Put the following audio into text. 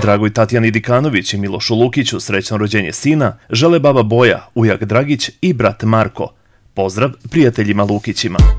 dragoj Tatjani Dikanović i Milošu Lukiću srećno rođenje sina žele baba Boja, ujak Dragić i brat Marko. Pozdrav prijateljima Lukićima.